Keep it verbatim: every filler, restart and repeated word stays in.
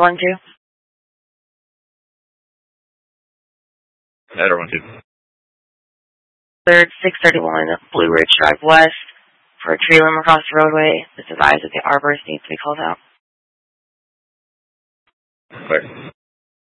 one two. Header one two. Third, six thirty-one Blue Ridge Drive West for a tree limb across the roadway. It's advised that the arborist needs to be called out. Clear.